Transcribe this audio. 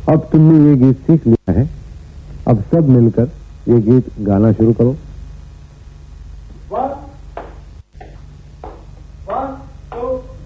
अब तुमने ये गीत सीख लिया है, अब सब मिलकर ये गीत गाना शुरू करो।